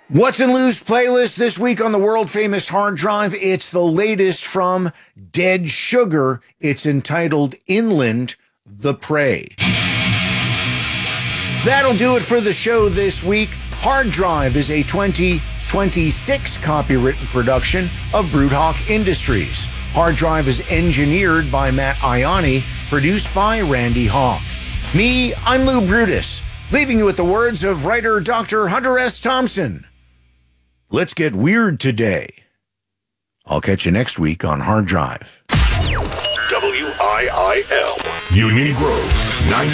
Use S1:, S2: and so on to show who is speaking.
S1: What's in Lou's playlist this week on the world-famous hard drive? It's the latest from Dead Sugar. It's entitled Inland, the Prey. That'll do it for the show this week. Hard Drive is a 2026 copywritten production of Broodhawk Industries. Hard Drive is engineered by Matt Ianni, produced by Randy Hawk. Me, I'm Lou Brutus, leaving you with the words of writer Dr. Hunter S. Thompson. Let's get weird today. I'll catch you next week on Hard Drive.
S2: WIIL Union Grove,